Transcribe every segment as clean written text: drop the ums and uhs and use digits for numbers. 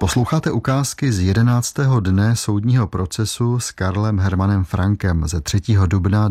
Posloucháte ukázky z 11. dne soudního procesu s Karlem Hermanem Frankem ze 3. dubna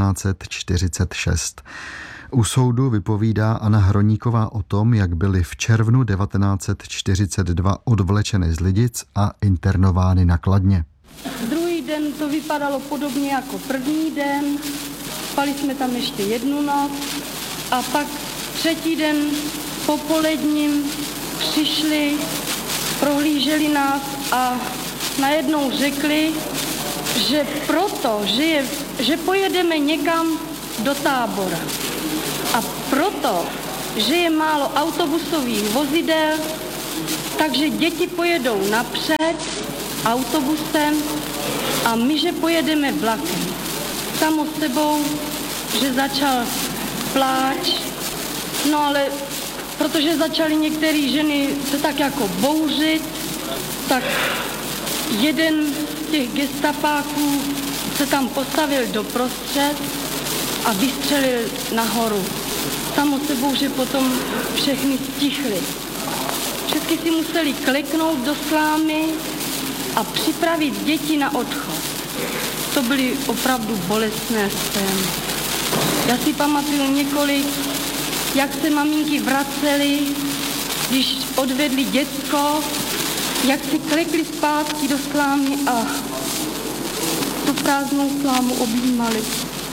1946. U soudu vypovídá Anna Hroníková o tom, jak byly v červnu 1942 odvlečeny z Lidic a internovány na Kladně. Druhý den to vypadalo podobně jako první den. Spali jsme tam ještě jednu noc a pak třetí den popoledním přišli, prohlíželi nás a najednou řekli, že že pojedeme někam do Tábora. A proto, že je málo autobusových vozidel, takže děti pojedou napřed autobusem a my, že pojedeme vlakem. Samo sebou, že začal pláč, no ale protože začaly některé ženy se tak jako bouřit, tak jeden z těch gestapáků se tam postavil doprostřed a vystřelil nahoru. Samo sebou, že potom všechny stichly. Všechny si museli kleknout do slámy a připravit děti na odchod. To byly opravdu bolestné scény. Já si pamatuju několik, jak se maminky vracely, když odvedli děcko, jak si klekli zpátky do slámy a tu prázdnou slámu objímali.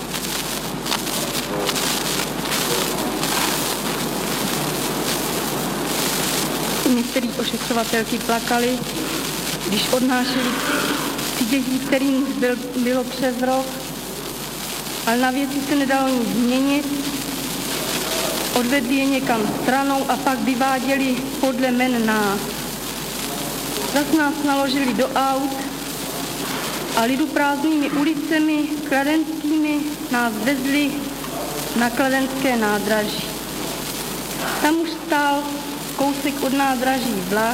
Některé ošetřovatelky plakaly, když odnášeli ty děti, kterým bylo přes rok, ale na věci se nedalo nic změnit. Odvedli je někam stranou a pak vyváděli podle men nás. Zas nás naložili do aut a liduprázdnými ulicemi kladenskými nás vezli na kladenské nádraží. Tam už stál kousek od nádraží vlak,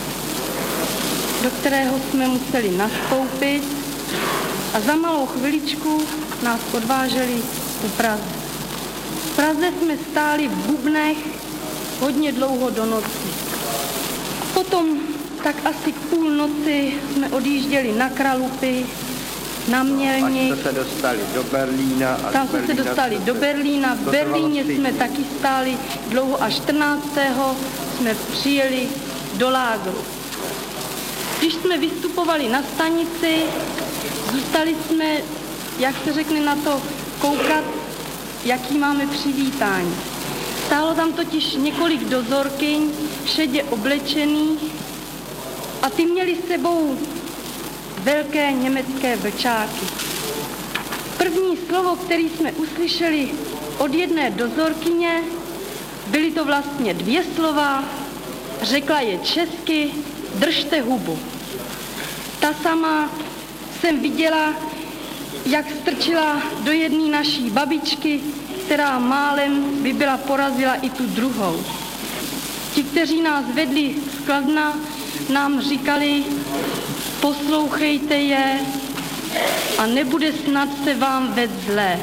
do kterého jsme museli nastoupit a za malou chviličku nás odváželi do Prahy. V Praze jsme stáli v Bubnech hodně dlouho do noci. Potom tak asi k půlnoci jsme odjížděli na Kralupy, na Mělník. Až jste se dostali do Berlína. Tam jsme se dostali do Berlína. V Berlíně jsme taky stáli dlouho a 14. jsme přijeli do lágru. Když jsme vystupovali na stanici, zůstali jsme, jak se řekne, na to koukat, jaký máme přivítání. Stálo tam totiž několik dozorkyň, šedě oblečených, a ty měli s sebou velké německé vlčáky. První slovo, které jsme uslyšeli od jedné dozorkyně, byly to vlastně 2 slova, řekla je česky: držte hubu. Ta sama jsem viděla, jak strčila do jedné naší babičky, která málem by byla porazila i tu druhou. Ti, kteří nás vedli z Kladna, nám říkali: poslouchejte je a nebude snad se vám vést zlé.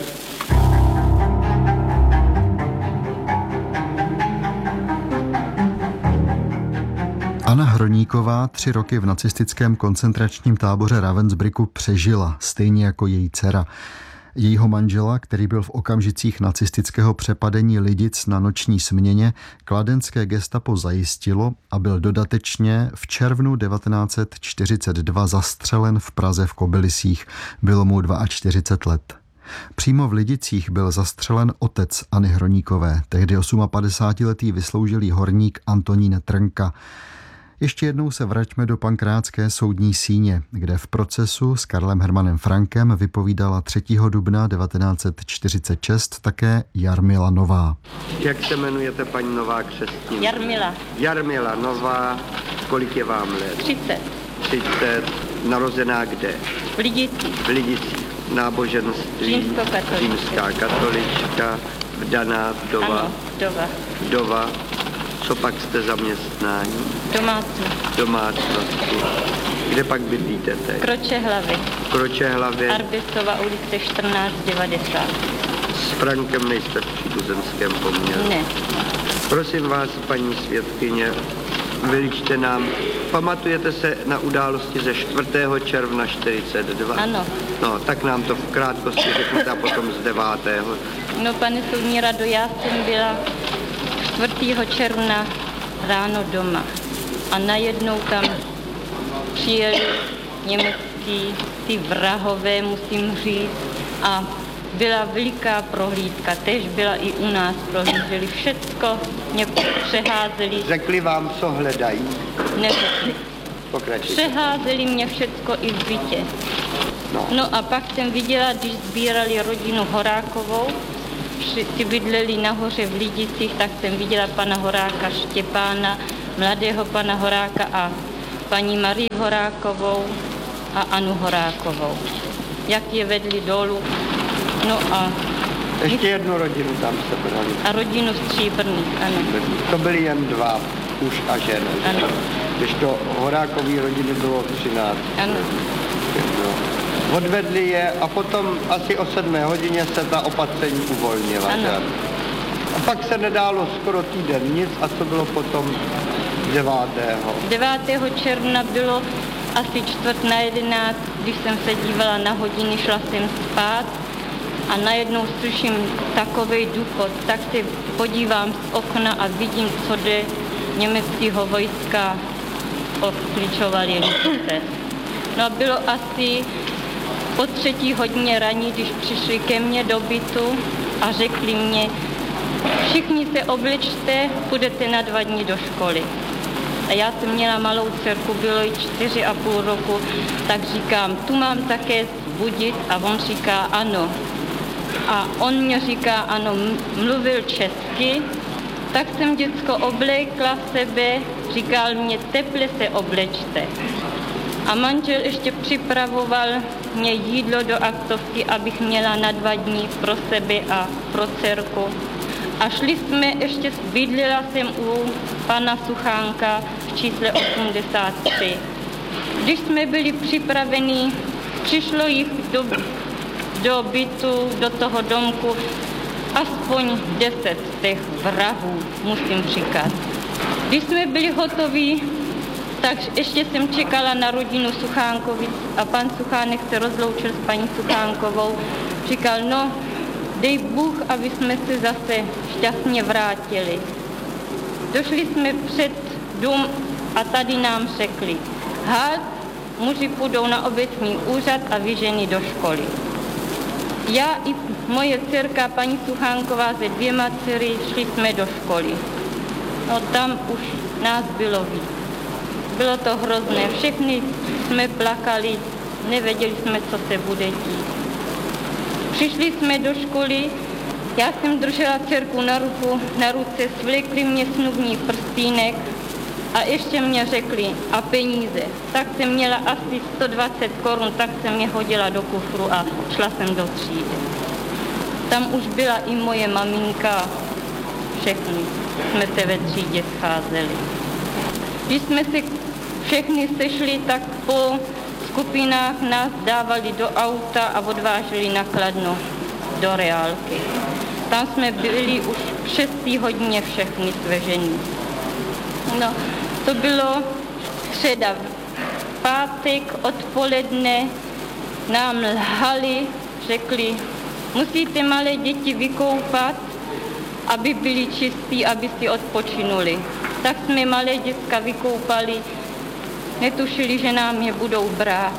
Anna Hroníková 3 roky v nacistickém koncentračním táboře Ravensbrücku přežila, stejně jako její dcera. Jejího manžela, který byl v okamžicích nacistického přepadení Lidic na noční směně, kladenské gestapo zajistilo a byl dodatečně v červnu 1942 zastřelen v Praze v Kobylisích. Bylo mu 42 let. Přímo v Lidicích byl zastřelen otec Anny Hroníkové, tehdy 58letý vysloužilý horník Antonín Trnka. Ještě jednou se vraťme do Pankrátské soudní síně, kde v procesu s Karlem Hermanem Frankem vypovídala 3. dubna 1946 také Jarmila Nová. Jak se jmenujete, paní Nová křestní? Jarmila. Jarmila Nová. Kolik je vám let? 30. 30. Narozená kde? V Lidicích. V Lidicích. Náboženství? Římská katolička. Vdaná, vdova? Ano, vdova. Vdova. Co pak jste zaměstnání? Domácnosti. Kde pak bydlíte teď? Kročehlavy. Arbisova ulice 1490. S Frankem nejste v příbuzenském poměru? Ne. Prosím vás, paní svědkyně, vyličte nám, pamatujete se na události ze 4. června 42? Ano. No, tak nám to v krátkosti řekněte a potom z 9. No, pane soudní rado, já jsem byla 4. června ráno doma a najednou tam přijeli německý, ty vrahové, musím říct, a byla veliká prohlídka, tež byla i u nás, prohlíželi všecko, mě přeházeli. Řekli vám, co hledají? Neřekli. Pokračujte. Přeházeli mě všecko i v bytě. No a pak jsem viděla, když sbírali rodinu Horákovou, ty bydleli nahoře v Lidicích, tak jsem viděla pana Horáka Štěpána, mladého pana Horáka a paní Marii Horákovou a Anu Horákovou. Jak je vedli dolů. No a... Ještě jednu rodinu tam se brali. A rodinu Stříbrných, ano. To byly jen 2, muž a žena. Ano. Když to Horákový rodiny bylo 13. Ano. Odvedli je a potom asi o 7 hodině se ta opatření uvolnila. Ano. Že? A pak se nedálo skoro týden nic a co bylo potom 9. 9. června bylo asi 10:45, když jsem se dívala na hodiny, šla jsem spát a najednou slyším takovej důchod, tak se podívám z okna a vidím, co jde německého vojska, odkličovali Lidice. No a bylo asi po 3. hodině raní, když přišli ke mně do bytu a řekli mě, všichni se oblečte, půjdete na 2 dny do školy. A já jsem měla malou dcerku, bylo jí 4,5 roku, tak říkám, tu mám také budit a on říká ano. A on mě říká ano, mluvil česky, tak jsem děcko oblékla sebe, říkal mě, teple se oblečte. A manžel ještě připravoval mě jídlo do aktovky, abych měla na 2 dny pro sebe a pro dcerku. A šli jsme, ještě bydlela jsem u pana Suchánka v čísle 83. Když jsme byli připraveni, přišlo jich do bytu, do toho domku, aspoň 10 z těch vrahů, musím říkat. Když jsme byli hotoví, tak ještě jsem čekala na rodinu Suchánkovic a pan Suchánek se rozloučil s paní Suchánkovou. Říkal, no, dej Bůh, aby jsme se zase šťastně vrátili. Došli jsme před dům a tady nám řekli, halt, muži půjdou na obecní úřad a vy ženy do školy. Já i moje dcerka, paní Suchánková se 2 dcery, šli jsme do školy. No tam už nás bylo víc. Bylo to hrozné, všechny jsme plakali, nevěděli jsme, co se bude dít. Přišli jsme do školy, já jsem držela dcerku na ruce, svlekli mě snubní prstínek a ještě mě řekli, a peníze. Tak jsem měla asi 120 korun, tak jsem je hodila do kufru a šla jsem do třídy. Tam už byla i moje maminka, všechny jsme se ve třídě scházeli. Když jsme se všechny sešli, tak po skupinách nás dávali do auta a odváželi na Kladno do reálky. Tam jsme byli už v 6. hodině všechny svežení. No, to bylo středa. Pátek odpoledne nám lhali, řekli, musíte malé děti vykoupat, aby byli čistí, aby si odpočinuli. Tak jsme malé děcka vykoupali, netušili, že nám je budou brát.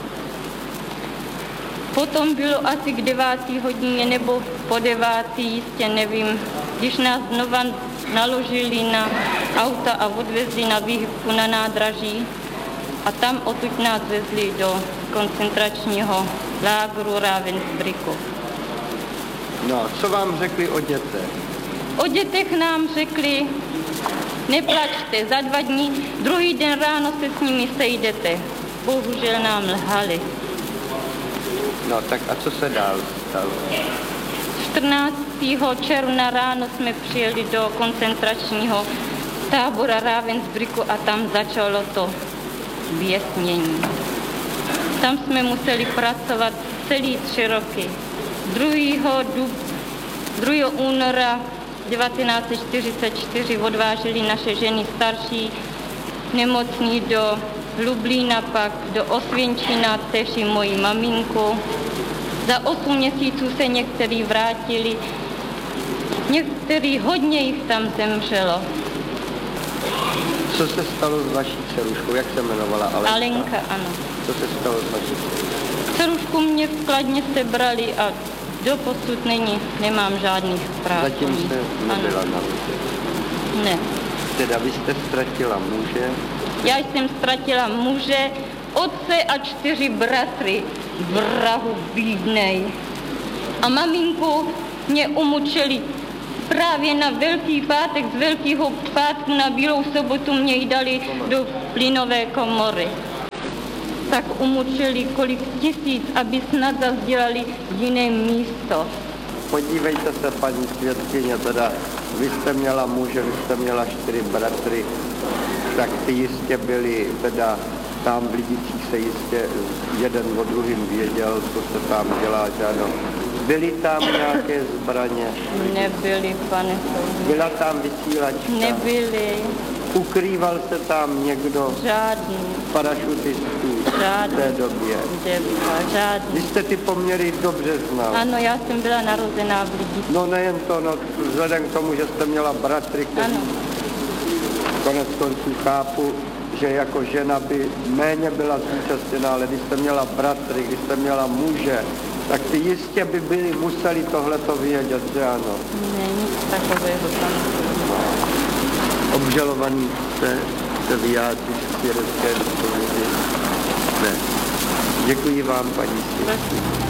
Potom bylo asi k 9. hodině nebo po 9. jistě nevím, když nás znova naložili na auta a odvezli na výhybku na nádraží a tam odtud nás vezli do koncentračního lágru Ravensbrücku. No, co vám řekli o dětech? O dětech nám řekli, neplačte, za 2 dny, druhý den ráno se s nimi sejdete. Bohužel nám lhali. No, tak a co se dál stalo? 14. června ráno jsme přijeli do koncentračního tábora Ravensbrücku a tam začalo to věznění. Tam jsme museli pracovat celý 3 roky. 2. února 1944 odváželi naše ženy starší nemocný do Lublína, pak do Osvěnčína, též i moji maminku. Za 8 měsíců se někteří vrátili, někteří, hodně jich tam zemřelo. Co se stalo s vaší dceruškou? Jak se jmenovala? Alenka, ano. Co se stalo s vaší dceruškou? Dcerušku mě v Kladně sebrali a doposud nemám žádných zpráv. Zatím jste nebyla na lodi? Ne. Teda vy jste ztratila muže? Já jsem ztratila muže, otce a 4 bratry, vrahu bídnej. A maminku mě umučili právě na Velký pátek, z Velkého pátku na Bílou sobotu mě ji dali do plynové komory. Tak umučili kolik 1000, aby snad zazdělali jiné místo. Podívejte se, paní svědkyně, teda vy jste měla muže, vy jste měla 4 bratry, tak ty jistě byli, teda tam v Lidicích se jistě jeden o druhým věděl, co se tam dělá, že ano. Byly tam nějaké zbraně? Nebyly, pane soudruhu. Byla tam vysílačka? Nebyly. Ukrýval se tam někdo? Žádný. Parašutistů Žádný. v té době? Žádný. Vy jste ty poměry dobře znal? Ano, já jsem byla narozená v Lidicích. No nejen to, no, vzhledem k tomu, že jste měla bratry, kteří konec konců chápu, že jako žena by méně byla zúčastněná, ale když jste měla bratry, když jste měla muže, tak ty jistě by museli tohleto vědět, že ano? Ne, nic takového tam. Obžalovaný se vyjádří v svědecké výpovědi? Ne. Děkuji vám, paní svědkyně.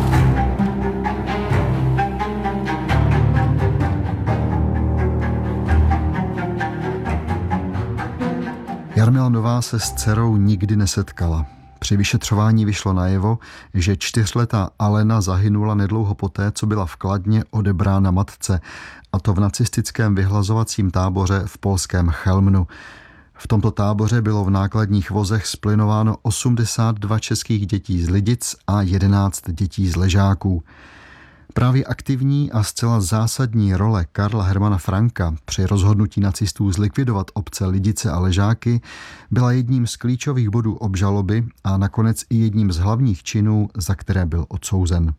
Jarmila Nová se s dcerou nikdy nesetkala. Při vyšetřování vyšlo najevo, že 4letá Alena zahynula nedlouho poté, co byla v Kladně odebrána matce, a to v nacistickém vyhlazovacím táboře v polském Chełmnu. V tomto táboře bylo v nákladních vozech splynováno 82 českých dětí z Lidic a 11 dětí z Ležáků. Právě aktivní a zcela zásadní role Karla Hermana Franka při rozhodnutí nacistů zlikvidovat obce Lidice a Ležáky byla jedním z klíčových bodů obžaloby a nakonec i jedním z hlavních činů, za které byl odsouzen.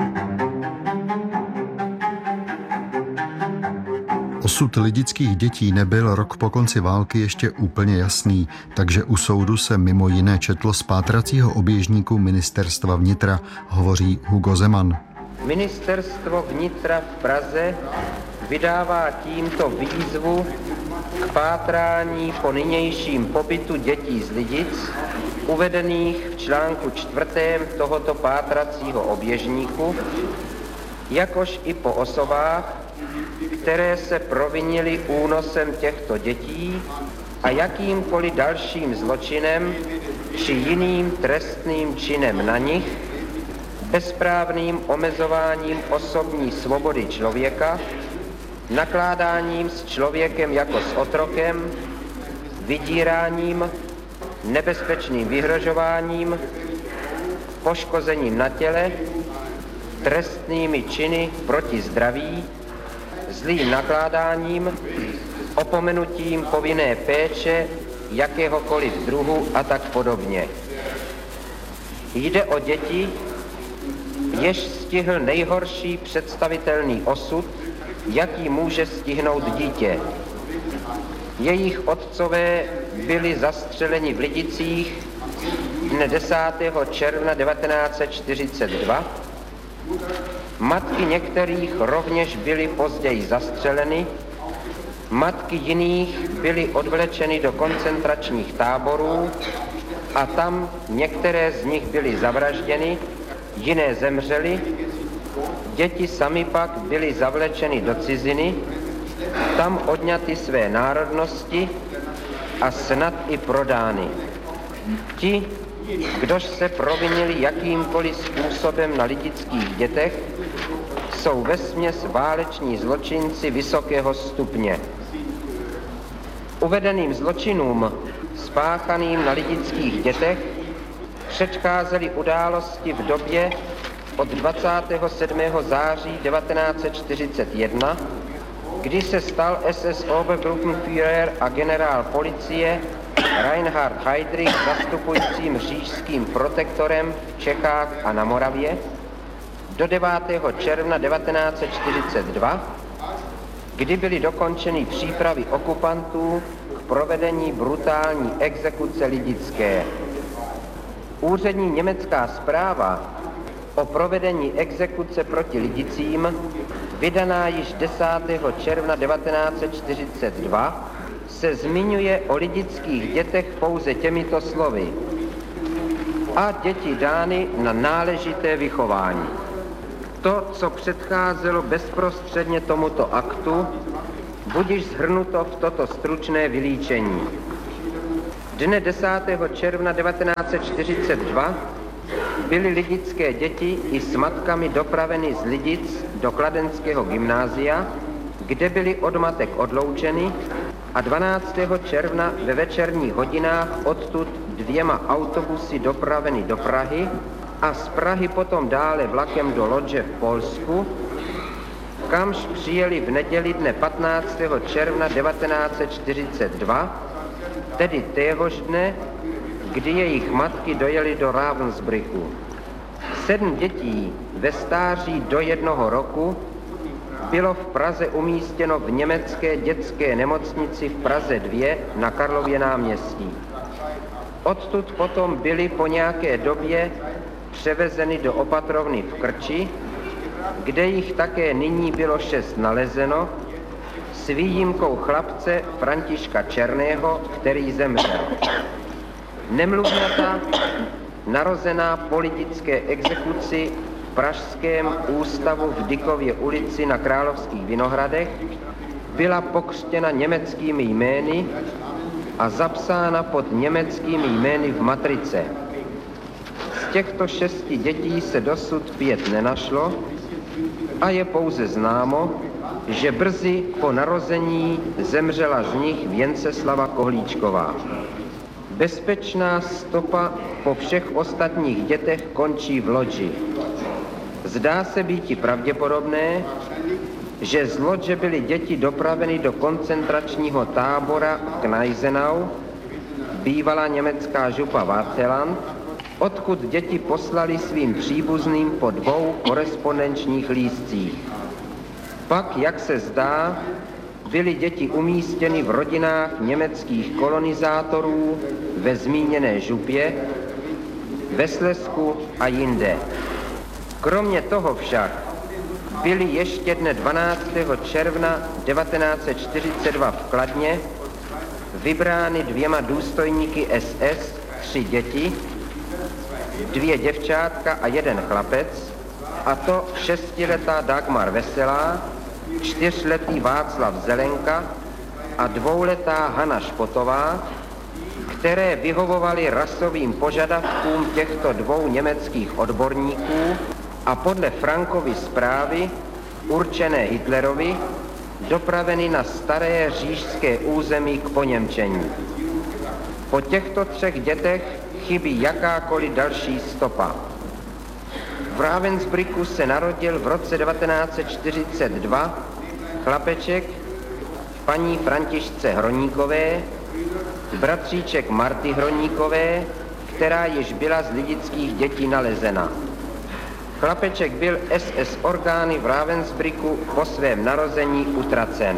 Osud lidických dětí nebyl rok po konci války ještě úplně jasný, takže u soudu se mimo jiné četlo z pátracího oběžníku Ministerstva vnitra, hovoří Hugo Zeman. Ministerstvo vnitra v Praze vydává tímto výzvu k pátrání po nynějším pobytu dětí z Lidic, uvedených v článku 4. tohoto pátracího oběžníku, jakož i po osobách, které se provinily únosem těchto dětí a jakýmkoliv dalším zločinem či jiným trestným činem na nich, bezprávným omezováním osobní svobody člověka, nakládáním s člověkem jako s otrokem, vydíráním, nebezpečným vyhrožováním, poškozením na těle, trestnými činy proti zdraví, zlým nakládáním, opomenutím povinné péče jakéhokoliv druhu a tak podobně. Jde o děti, jež stihl nejhorší představitelný osud, jaký může stihnout dítě. Jejich otcové byli zastřeleni v Lidicích dne 10. června 1942. Matky některých rovněž byly později zastřeleny, matky jiných byly odvlečeny do koncentračních táborů a tam některé z nich byly zavražděny, jiné zemřely, děti sami pak byly zavlečeny do ciziny, tam odňaty své národnosti a snad i prodány. Ti, kdož se provinili jakýmkoliv způsobem na lidických dětech, jsou vesměs váleční zločinci vysokého stupně. Uvedeným zločinům spáchaným na lidických dětech předcházely události v době od 27. září 1941, kdy se stal SS Obergruppenführer a generál policie Reinhard Heydrich, zastupujícím říšským protektorem v Čechách a na Moravě, do 9. června 1942, kdy byly dokončeny přípravy okupantů k provedení brutální exekuce lidické. Úřední německá zpráva o provedení exekuce proti Lidicím, vydaná již 10. června 1942, se zmiňuje o lidických dětech pouze těmito slovy: a děti dány na náležité vychování. To, co předcházelo bezprostředně tomuto aktu, budiž shrnuto v toto stručné vylíčení. Dne 10. června 1942 byly lidické děti i s matkami dopraveny z Lidic do kladenského gymnázia, kde byly od matek odloučeny, a 12. června ve večerních hodinách odtud 2 autobusy dopraveny do Prahy a z Prahy potom dále vlakem do Lodže v Polsku, kamž přijeli v neděli dne 15. června 1942, tedy téhož dne, kdy jejich matky dojeli do Ravensbrücku. 7 dětí ve stáří do 1 roku bylo v Praze umístěno v německé dětské nemocnici v Praze 2 na Karlově náměstí. Odtud potom byly po nějaké době převezeny do opatrovny v Krči, kde jich také nyní bylo 6 nalezeno, s výjimkou chlapce Františka Černého, který zemřel. Nemluvňata, narozená po lidické exekuci v Pražském ústavu v Dykově ulici na Královských Vinohradech, byla pokřtěna německými jmény a zapsána pod německými jmény v matrice. Z těchto 6 dětí se dosud 5 nenašlo a je pouze známo, že brzy po narození zemřela z nich Věnceslava Kohlíčková. Bezpečná stopa po všech ostatních dětech končí v Lodži. Zdá se býti pravděpodobné, že z Lodže byly děti dopraveny do koncentračního tábora v Gneisenau, bývalá německá župa Wartheland, odkud děti poslali svým příbuzným po 2 korespondenčních lístcích. Pak, jak se zdá, byly děti umístěny v rodinách německých kolonizátorů ve zmíněné župě, ve Slezsku a jinde. Kromě toho však byly ještě dne 12. června 1942 v Kladně vybrány 2 důstojníky SS 3 děti, 2 děvčátka a 1 chlapec, a to 6letá Dagmar Veselá, 4letý Václav Zelenka a 2letá Hana Špotová, které vyhovovaly rasovým požadavkům těchto 2 německých odborníků a podle Frankovy zprávy, určené Hitlerovi, dopraveny na staré říšské území k poněmčení. Po těchto 3 dětech chybí jakákoliv další stopa. V Ravensbrücku se narodil v roce 1942 chlapeček paní Františce Hroníkové, bratříček Marty Hroníkové, která již byla z lidických dětí nalezena. Chlapeček byl SS orgány v Ravensbrücku po svém narození utracen.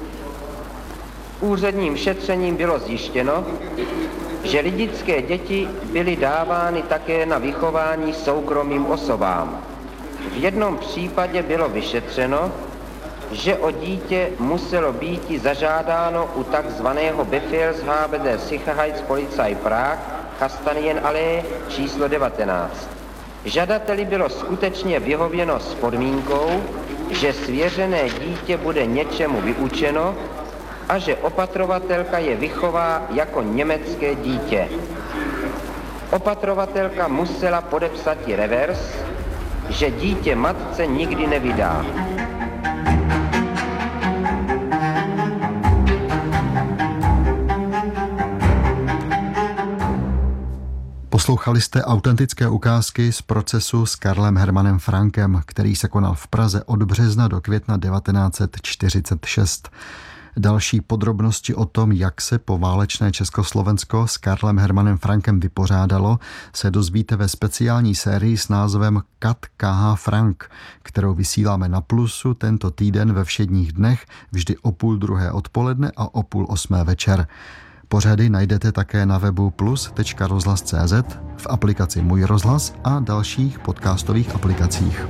Úředním šetřením bylo zjištěno, že lidické děti byly dávány také na vychování soukromým osobám. V jednom případě bylo vyšetřeno, že o dítě muselo být zažádáno u takzvaného Befehlshaber der Sicherheitspolizei Prag, Kastanienallee číslo 19. Žadateli bylo skutečně vyhověno s podmínkou, že svěřené dítě bude něčemu vyučeno a že opatrovatelka je vychová jako německé dítě. Opatrovatelka musela podepsat i revers, že dítě matce nikdy nevydá. Poslouchali jste autentické ukázky z procesu s Karlem Hermanem Frankem, který se konal v Praze od března do května 1946. Další podrobnosti o tom, jak se poválečné Československo s Karlem Hermanem Frankem vypořádalo, se dozvíte ve speciální sérii s názvem Kat K.H. Frank, kterou vysíláme na Plusu tento týden ve všedních dnech, vždy o 7:30 odpoledne a o 7:30 večer. Pořady najdete také na webu plus.rozhlas.cz, v aplikaci Můj rozhlas a dalších podcastových aplikacích.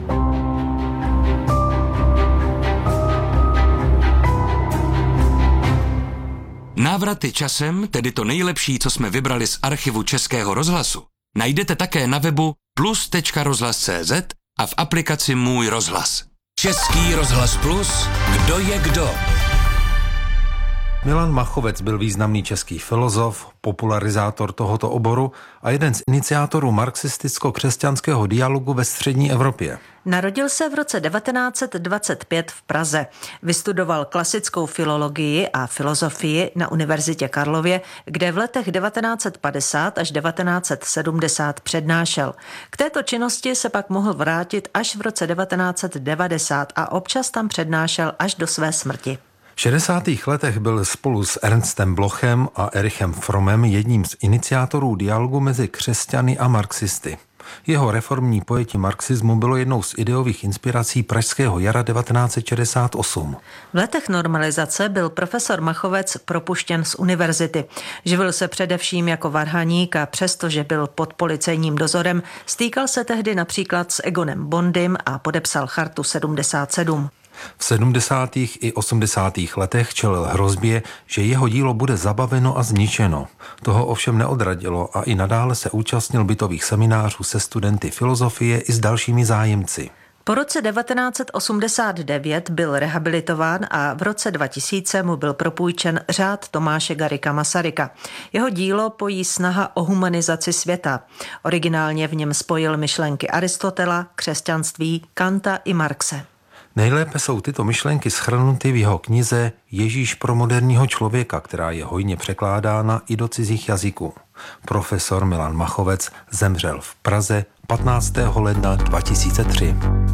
Návraty časem, tedy to nejlepší, co jsme vybrali z archivu Českého rozhlasu, najdete také na webu plus.rozhlas.cz a v aplikaci Můj rozhlas. Český rozhlas Plus, kdo je kdo? Milan Machovec byl významný český filozof, popularizátor tohoto oboru a jeden z iniciátorů marxisticko-křesťanského dialogu ve střední Evropě. Narodil se v roce 1925 v Praze. Vystudoval klasickou filologii a filozofii na Univerzitě Karlově, kde v letech 1950 až 1970 přednášel. K této činnosti se pak mohl vrátit až v roce 1990 a občas tam přednášel až do své smrti. V 60. letech byl spolu s Ernstem Blochem a Erichem Frommem jedním z iniciátorů dialogu mezi křesťany a marxisty. Jeho reformní pojetí marxismu bylo jednou z ideových inspirací pražského jara 1968. V letech normalizace byl profesor Machovec propuštěn z univerzity. Živil se především jako varhaník a přestože byl pod policejním dozorem, stýkal se tehdy například s Egonem Bondym a podepsal Chartu 77. V 70. i 80. letech čelil hrozbě, že jeho dílo bude zabaveno a zničeno. Toho ovšem neodradilo a i nadále se účastnil bytových seminářů se studenty filozofie i s dalšími zájemci. Po roce 1989 byl rehabilitován a v roce 2000 mu byl propůjčen řád Tomáše Garrigua Masaryka. Jeho dílo pojí snaha o humanizaci světa. Originálně v něm spojil myšlenky Aristotela, křesťanství, Kanta i Marxe. Nejlépe jsou tyto myšlenky shrnuty v jeho knize Ježíš pro moderního člověka, která je hojně překládána i do cizích jazyků. Profesor Milan Machovec zemřel v Praze 15. ledna 2003.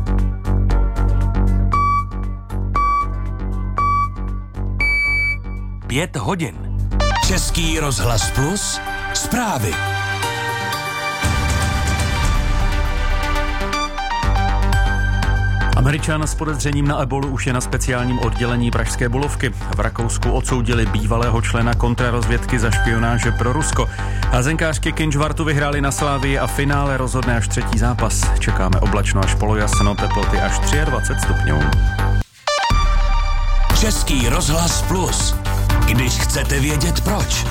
Pět hodin. Český rozhlas Plus, zprávy. Američan s podezřením na ebolu už je na speciálním oddělení pražské Bulovky. V Rakousku odsoudili bývalého člena kontrarozvědky za špionáže pro Rusko. Házenkářky Kynžvartu vyhrály na Slávii a finále rozhodne až třetí zápas. Čekáme oblačno až polojasno, teploty až 23 stupňů. Český rozhlas Plus. Když chcete vědět proč.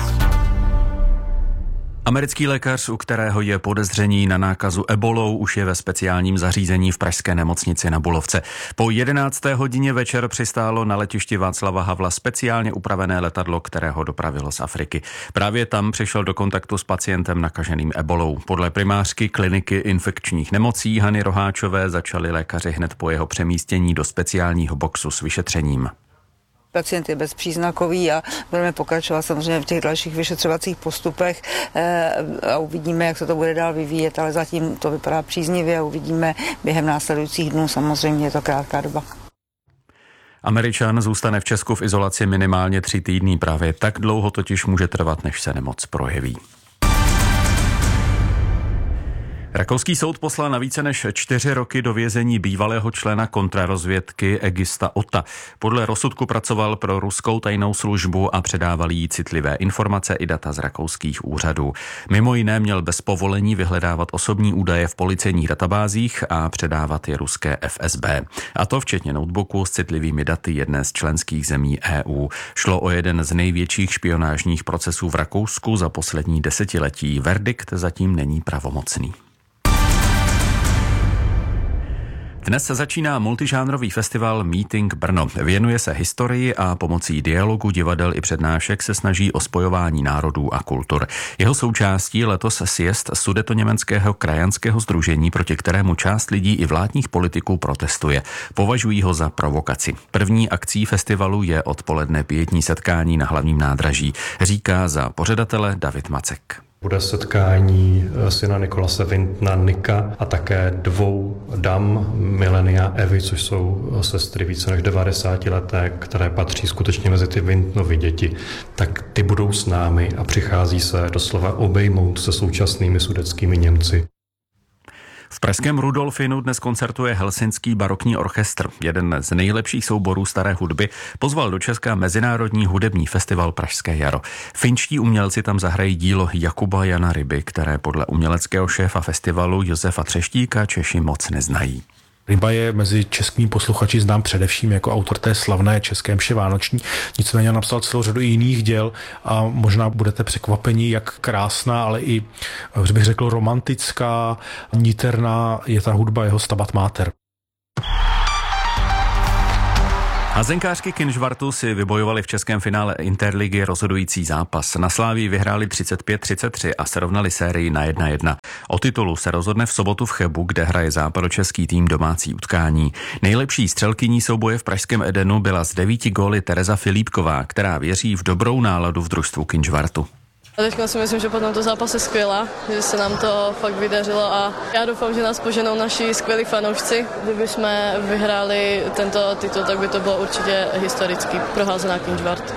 Americký lékař, u kterého je podezření na nákazu ebolou, už je ve speciálním zařízení v pražské nemocnici na Bulovce. Po 11. hodině večer přistálo na letišti Václava Havla speciálně upravené letadlo, které ho dopravilo z Afriky. Právě tam přišel do kontaktu s pacientem nakaženým ebolou. Podle primářky kliniky infekčních nemocí Hany Roháčové začali lékaři hned po jeho přemístění do speciálního boxu s vyšetřením. Pacient je bezpříznakový a budeme pokračovat samozřejmě v těch dalších vyšetřovacích postupech a uvidíme, jak se to bude dál vyvíjet, ale zatím to vypadá příznivě a uvidíme během následujících dnů, samozřejmě je to krátká doba. Američan zůstane v Česku v izolaci minimálně 3 týdny, právě tak dlouho totiž může trvat, než se nemoc projeví. Rakouský soud poslal na více než 4 roky do vězení bývalého člena kontrarozvědky Egista Otta. Podle rozsudku pracoval pro ruskou tajnou službu a předával jí citlivé informace i data z rakouských úřadů. Mimo jiné měl bez povolení vyhledávat osobní údaje v policejních databázích a předávat je ruské FSB. A to včetně notebooku s citlivými daty jedné z členských zemí EU. Šlo o jeden z největších špionážních procesů v Rakousku za poslední desetiletí. Verdikt zatím není pravomocný. Dnes se začíná multižánrový festival Meeting Brno. Věnuje se historii a pomocí dialogu, divadel i přednášek se snaží o spojování národů a kultur. Jeho součástí letos sjezd Sudetoněmeckého krajanského sdružení, proti kterému část lidí i vládních politiků protestuje. Považují ho za provokaci. První akcí festivalu je odpoledne pietní setkání na hlavním nádraží, říká za pořadatele David Macek. Bude setkání syna Nikolase Wintona Nika a také 2 dam Milenia Evy, což jsou sestry více než 90 leté, které patří skutečně mezi ty Wintonovy děti. Tak ty budou s námi a přichází se doslova obejmout se současnými sudetskými Němci. V pražském Rudolfinu dnes koncertuje Helsinský barokní orchestr. Jeden z nejlepších souborů staré hudby pozval do Česka Mezinárodní hudební festival Pražské jaro. Finští umělci tam zahrají dílo Jakuba Jana Ryby, které podle uměleckého šéfa festivalu Josefa Třeštíka Češi moc neznají. Ryba je mezi českými posluchači znám především jako autor té slavné české mše vánoční, nicméně napsal celou řadu jiných děl a možná budete překvapeni, jak krásná, ale i, bych řekl, romantická, niterná je ta hudba jeho Stabat Mater. Hazenkářky Kynžvartu si vybojovali v českém finále Interligy rozhodující zápas. Na Slávii vyhráli 35-33 a srovnali sérii na 1-1. O titulu se rozhodne v sobotu v Chebu, kde hraje západočeský tým domácí utkání. Nejlepší střelkyní souboje v pražském Edenu byla s 9 góly Tereza Filipková, která věří v dobrou náladu v družstvu Kynžvartu. A teďka si myslím, že po tomto zápase skvělá, že se nám to fakt vydařilo a já doufám, že nás poženou naši skvělí fanoušci. Kdyby jsme vyhráli tento titul, tak by to bylo určitě historický pro Házená Kynžvart.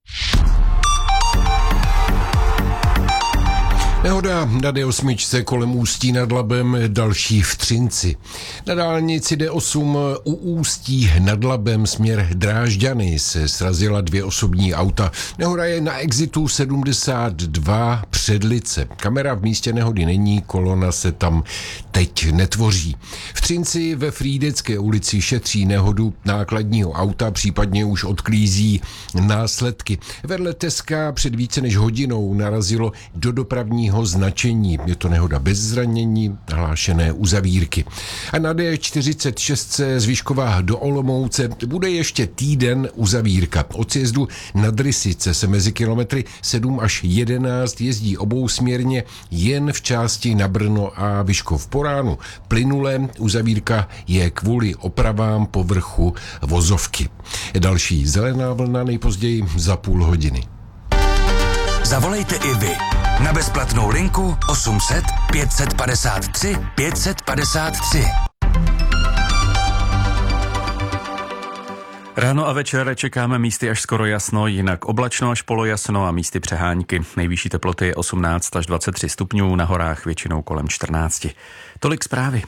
Nehoda na D8 kolem Ústí nad Labem, další v Třinci. Na dálnici D8 u Ústí nad Labem směr Drážďany se srazila 2 osobní auta. Nehoda je na exitu 72 Předlice. Kamera v místě nehody není, kolona se tam teď netvoří. V Třinci ve Frýdecké ulici šetří nehodu nákladního auta, případně už odklízí následky. Vedle Teska před více než hodinou narazilo do dopravního značení. Je to nehoda bez zranění, hlášené uzavírky. A na D46 z Vyškova do Olomouce bude ještě týden uzavírka. Od sjezdu nad Rysice se mezi kilometry 7 až 11 jezdí obousměrně jen v části na Brno a Vyškov po ránu. Plynule uzavírka je kvůli opravám povrchu vozovky. Další zelená vlna nejpozději za půl hodiny. Zavolejte i vy na bezplatnou linku 800 553 553. Ráno a večer čekáme místy až skoro jasno, jinak oblačno až polojasno a místy přehánky. Nejvyšší teploty je 18 až 23 stupňů, na horách většinou kolem 14. Tolik zprávy.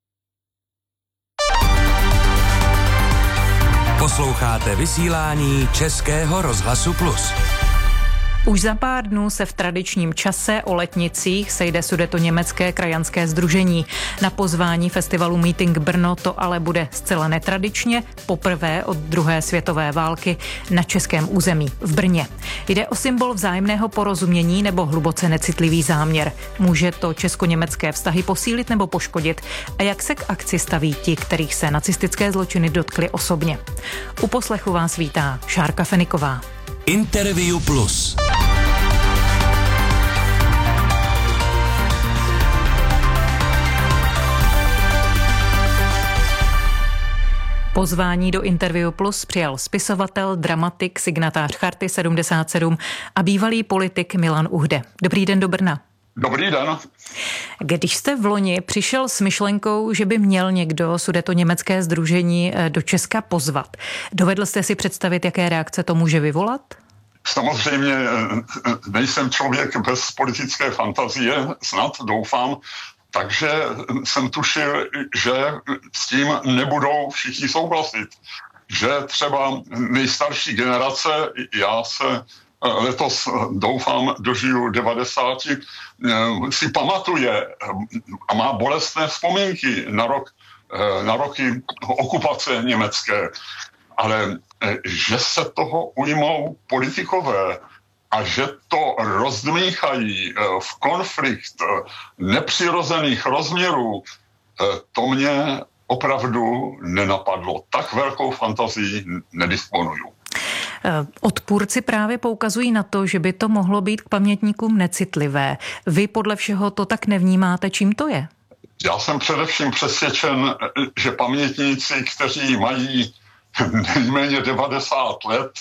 Posloucháte vysílání Českého rozhlasu Plus. Už za pár dnů se v tradičním čase o letnicích sejde Sudetoněmecké krajanské sdružení. Na pozvání festivalu Meeting Brno to ale bude zcela netradičně, poprvé od druhé světové války na českém území v Brně. Jde o symbol vzájemného porozumění nebo hluboce necitlivý záměr. Může to česko-německé vztahy posílit nebo poškodit? A jak se k akci staví ti, kterých se nacistické zločiny dotkly osobně? U poslechu vás vítá Šárka Feniková. Interview Plus. Pozvání do Interview Plus přijal spisovatel, dramatik, signatář Charty 77 a bývalý politik Milan Uhde. Dobrý den do Brna. Dobrý den. Když jste v loni přišel s myšlenkou, že by měl někdo Sudetoněmecké sdružení do Česka pozvat, dovedl jste si představit, jaké reakce to může vyvolat? Samozřejmě nejsem člověk bez politické fantazie, snad doufám, takže jsem tušil, že s tím nebudou všichni souhlasit. Že třeba nejstarší generace, já se letos doufám dožiju 90, si pamatuje a má bolestné vzpomínky na roky okupace německé. Ale že se toho ujmou politikové a že to rozdmíchají v konflikt nepřirozených rozměrů, to mě opravdu nenapadlo. Tak velkou fantazii nedisponuju. Odpůrci právě poukazují na to, že by to mohlo být k pamětníkům necitlivé. Vy podle všeho to tak nevnímáte, čím to je? Já jsem především přesvědčen, že pamětníci, kteří mají nejméně 90 let,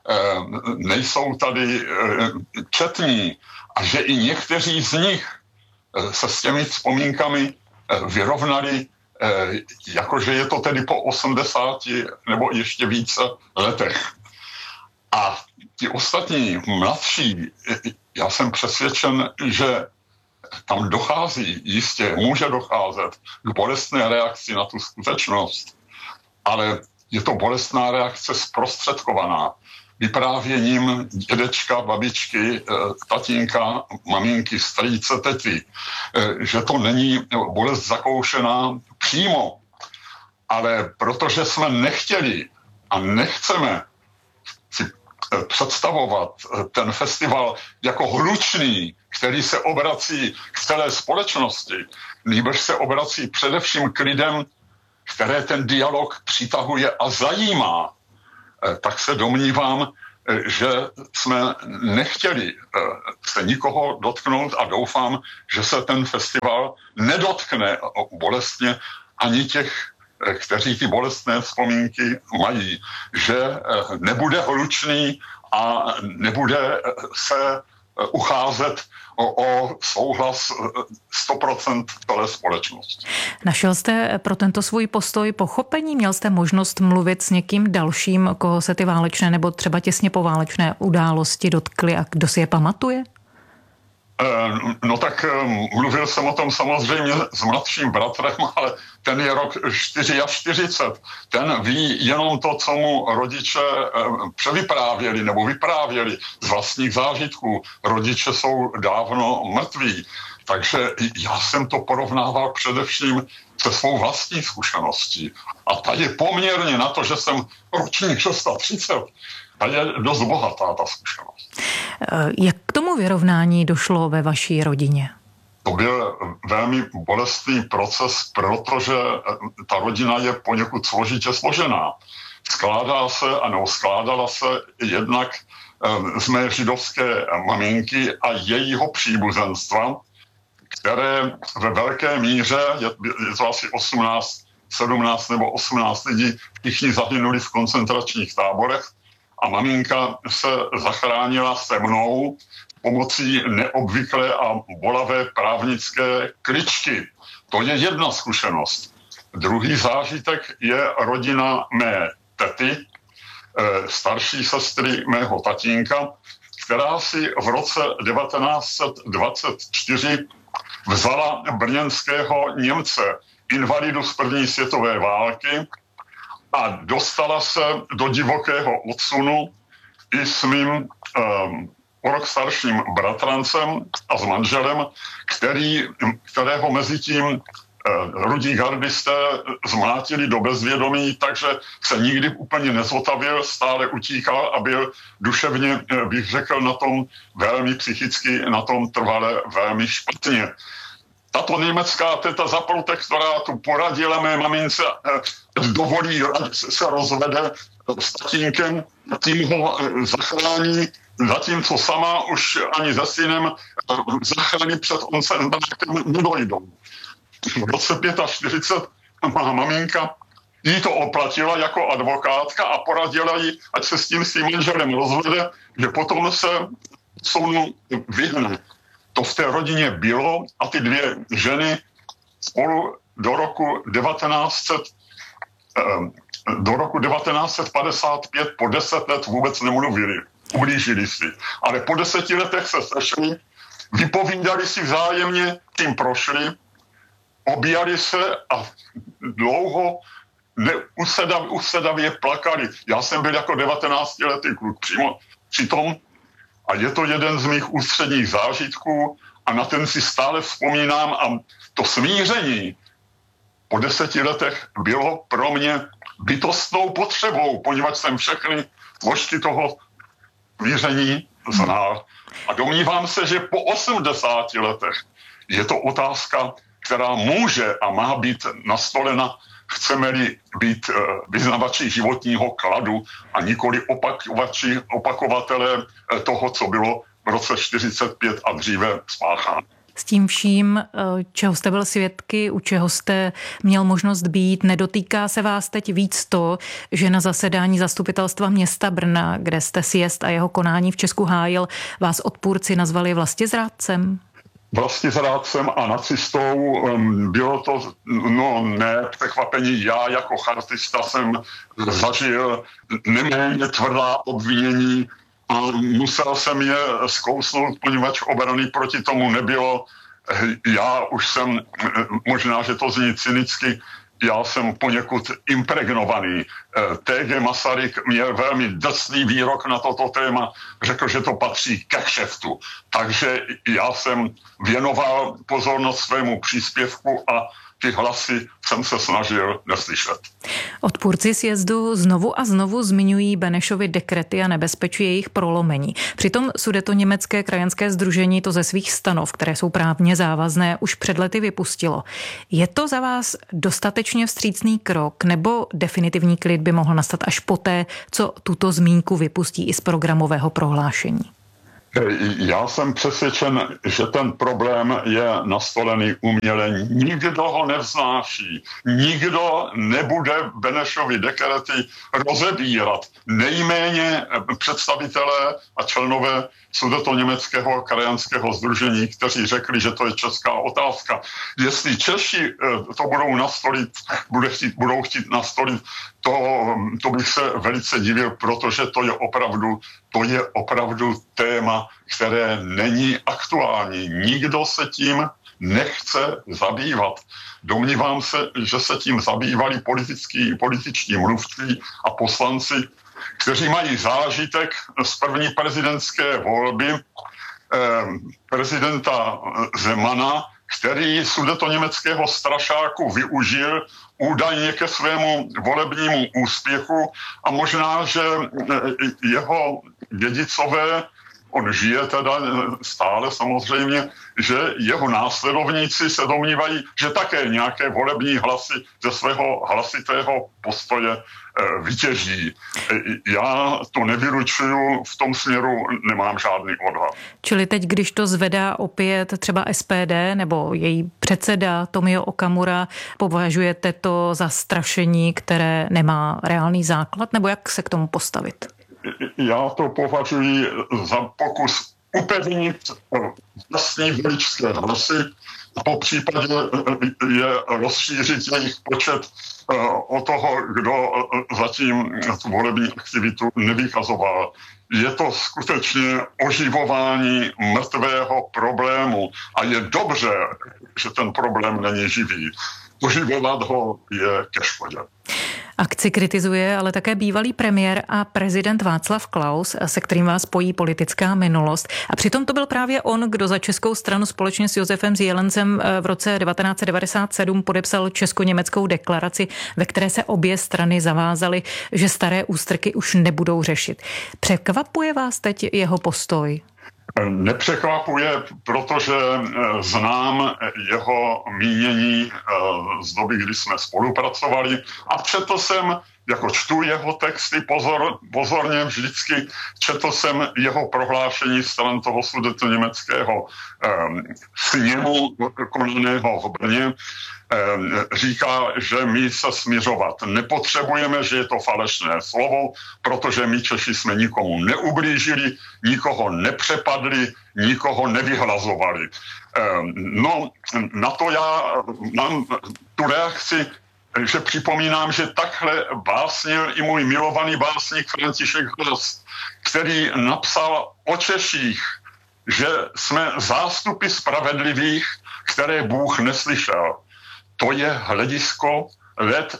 nejsou tady četní a že i někteří z nich se s těmi vzpomínkami vyrovnali, jakože je to tedy po 80 nebo ještě více letech. A ti ostatní mladší, já jsem přesvědčen, že tam dochází, jistě může docházet k bolestné reakci na tu skutečnost, ale je to bolestná reakce zprostředkovaná vyprávěním dědečka, babičky, tatínka, maminky, strýce, tety, že to není bolest zakoušená přímo, ale protože jsme nechtěli a nechceme si představovat ten festival jako hlučný, který se obrací k celé společnosti, nýbrž se obrací především k lidem, které ten dialog přitahuje a zajímá, tak se domnívám, že jsme nechtěli se nikoho dotknout a doufám, že se ten festival nedotkne bolestně ani těch, kteří ty bolestné vzpomínky mají, že nebude hlučný a nebude se ucházet o souhlas 100% celé společnosti. Našel jste pro tento svůj postoj pochopení? Měl jste možnost mluvit s někým dalším, koho se ty válečné nebo třeba těsně poválečné události dotkly a kdo si je pamatuje? No tak mluvil jsem o tom samozřejmě s mladším bratrem, ale ten je rok 44. Ten ví jenom to, co mu rodiče převyprávěli nebo vyprávěli z vlastních zážitků. Rodiče jsou dávno mrtví. Takže já jsem to porovnával především se svou vlastní zkušeností. A ta je poměrně na to, že jsem ročník 630, ta je dost bohatá, ta zkušenost. Jak k tomu vyrovnání došlo ve vaší rodině? To byl velmi bolestný proces, protože ta rodina je poněkud složitě složená. Skládala se jednak z mé židovské maminky a jejího příbuzenstva, které ve velké míře, je to asi 17 nebo 18 lidí, všichni zahynuli v koncentračních táborech a maminka se zachránila se mnou pomocí neobvyklé a bolavé právnické kličky. To je jedna zkušenost. Druhý zážitek je rodina mé tety, starší sestry mého tatínka, která si v roce 1924 vzala brněnského Němce, invalidu z první světové války, a dostala se do divokého odsunu i s mým o rok starším bratrancem a s manželem, kterého mezi tím rudí gardisté zmlátili do bezvědomí, takže se nikdy úplně nezotavil, stále utíkal a byl duševně, bych řekl, na tom velmi psychicky, na tom trvale velmi špatně. Tato německá teta za protektorátu poradila mé mamince, dovolí, se rozvede s tatínkem, tím ho zachrání, zatímco sama už ani se synem zachrání před koncentračem nedojdou. V roce 45 má maminka jí to oplatila jako advokátka a poradila jí, ať se s tím svým manželem rozvede, že potom se sounu vyhne. To v té rodině bylo a ty dvě ženy spolu do roku 1955 po 10 let vůbec nemluvili. Ublížili si. Ale po 10 letech se sešli, vypovídali si vzájemně, tím prošli, objíjali se a dlouho usedavě plakali. Já jsem byl jako 19letý kluk přímo přitom a je to jeden z mých ústředních zážitků a na ten si stále vzpomínám a to smíření po 10 letech bylo pro mě bytostnou potřebou, poněvadž jsem všechny složky toho smíření znal. A domnívám se, že po 80 letech je to otázka, která může a má být nastolena, chceme-li být vyznavači životního kladu a nikoli opakovatelé toho, co bylo v roce 45 a dříve spácháno. s tím vším, čeho jste byl svědky, u čeho jste měl možnost být, nedotýká se vás teď víc to, že na zasedání zastupitelstva města Brna, kde jste sjezd a jeho konání v Česku hájil, vás odpůrci nazvali vlastizrádcem? Vlastizrádcem a nacistou, bylo to překvapení. Já jako chartista jsem zažil neméně tvrdá obvinění a musel jsem je zkousnout, poněvadž obrany proti tomu nebylo. Já už jsem, možná, že to zní cynicky, já jsem poněkud impregnovaný. T.G. Masaryk měl velmi drsný výrok na toto téma, řekl, že to patří ke kšeftu. Takže já jsem věnoval pozornost svému příspěvku a ty hlasy jsem se snažil neslyšet. Odpůrci sjezdu znovu a znovu zmiňují Benešovy dekrety a nebezpečí jejich prolomení. Přitom Sudetoněmecké krajanské sdružení to ze svých stanov, které jsou právně závazné, už před lety vypustilo. Je to za vás dostatečně vstřícný krok, nebo definitivní klid by mohl nastat až poté, co tuto zmínku vypustí i z programového prohlášení? Já jsem přesvědčen, že ten problém je nastolený uměle. Nikdo ho nevznáší. Nikdo nebude Benešovy dekrety rozebírat. Nejméně představitelé a členové Sudetoněmeckého krajanského sdružení, kteří řekli, že to je česká otázka. Jestli Češi to budou nastolit, budou chtít nastolit, to bych se velice divil, protože to je opravdu téma, které není aktuální. Nikdo se tím nechce zabývat. Domnívám se, že se tím zabývali političtí mluvčí a poslanci, kteří mají zážitek z první prezidentské volby prezidenta Zemana, který sudetoněmeckého strašáku využil údajně ke svému volebnímu úspěchu a možná, že jeho dědicové, on žije teda stále samozřejmě, že jeho následovníci se domnívají, že také nějaké volební hlasy ze svého hlasitého postoje vytěží. Já to nevylučuju, v tom směru nemám žádný odhad. Čili teď, když to zvedá opět třeba SPD nebo její předseda Tomio Okamura, považujete to za strašení, které nemá reálný základ, nebo jak se k tomu postavit? Já to považuji za pokus upevnit vlastní voličské hlasy a po případě je rozšířit jejich počet o toho, kdo zatím tu volební aktivitu nevykazoval. Je to skutečně oživování mrtvého problému a je dobře, že ten problém není živý. Oživovat ho je ke škodě. Akci kritizuje ale také bývalý premiér a prezident Václav Klaus, se kterým vás spojí politická minulost. A přitom to byl právě on, kdo za českou stranu společně s Josefem Zielencem v roce 1997 podepsal česko-německou deklaraci, ve které se obě strany zavázaly, že staré ústrky už nebudou řešit. Překvapuje vás teď jeho postoj? Nepřekvapuje, protože znám jeho mínění z doby, kdy jsme spolupracovali a četl jsem, jako čtu jeho texty pozorně vždycky, četl jsem jeho prohlášení stran toho sudetoněmeckého sněmu konaného v Brně. Říká, že my se smiřovat nepotřebujeme, že je to falešné slovo, protože my Češi jsme nikomu neublížili, nikoho nepřepadli, nikoho nevyhlazovali. No, na to já mám tu reakci, že připomínám, že takhle básnil i můj milovaný básník František Hlas, který napsal o Češích, že jsme zástupy spravedlivých, které Bůh neslyšel. To je hledisko let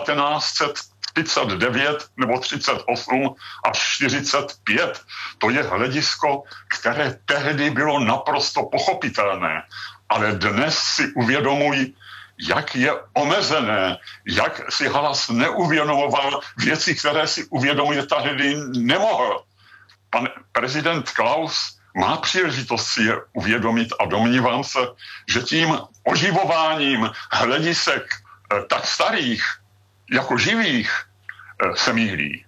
1939 nebo 38 až 45. To je hledisko, které tehdy bylo naprosto pochopitelné. Ale dnes si uvědomuji, jak je omezené, jak si Hlas neuvědomoval věci, které si uvědomit tehdy nemohl. Pan prezident Klaus má příležitost si je uvědomit a domnívám se, že tím oživováním hledisek tak starých jako živých se mýlí.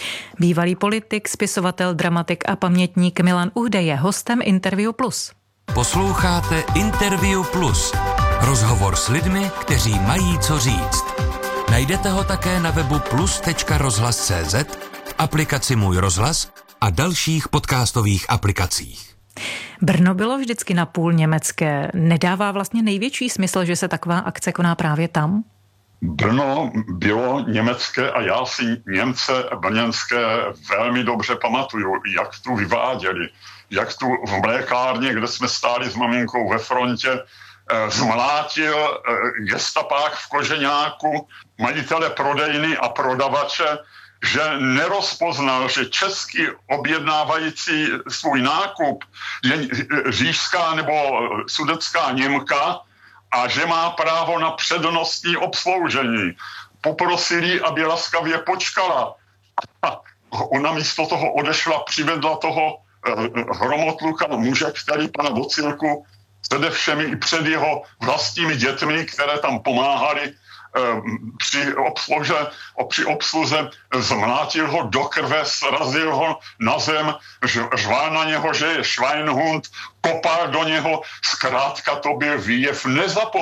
Bývalý politik, spisovatel, dramatik a pamětník Milan Uhde je hostem Interview Plus. Posloucháte Interview Plus. Rozhovor s lidmi, kteří mají co říct. Najdete ho také na webu plus.rozhlas.cz, aplikaci Můj rozhlas a dalších podcastových aplikacích. Brno bylo vždycky napůl německé. Nedává vlastně největší smysl, že se taková akce koná právě tam? Brno bylo německé a já si Němce brněnské velmi dobře pamatuju, jak tu vyváděli, jak tu v mlékárně, kde jsme stáli s maminkou ve frontě, zmlátil gestapák v koženáku, majitele prodejny a prodavače, že nerozpoznal, že český objednávající svůj nákup je říšská nebo sudetská Němka a že má právo na přednostní obsloužení. Poprosili, aby laskavě počkala. A ona místo toho odešla, přivedla toho hromotluka muže, který pana Vocilku přede všemi i před jeho vlastními dětmi, které tam pomáhali při obsluze, zmlátil ho do krve, srazil ho na zem, řval na něho, že je Schweinhund, kopal do něho, zkrátka to byl výjev nezapomenutelný.